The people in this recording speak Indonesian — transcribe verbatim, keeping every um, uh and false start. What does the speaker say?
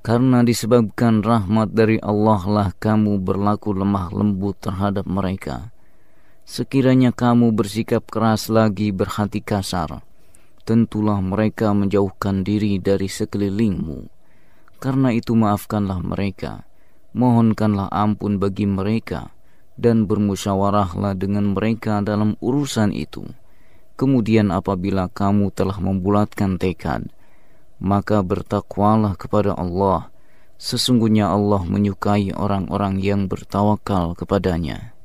Karena disebabkan rahmat dari Allah lah kamu berlaku lemah lembut terhadap mereka. Sekiranya kamu bersikap keras lagi berhati kasar, tentulah mereka menjauhkan diri dari sekelilingmu. Karena itu maafkanlah mereka, mohonkanlah ampun bagi mereka, dan bermusyawarahlah dengan mereka dalam urusan itu. Kemudian apabila kamu telah membulatkan tekad, maka bertakwalah kepada Allah. Sesungguhnya Allah menyukai orang-orang yang bertawakal kepadanya.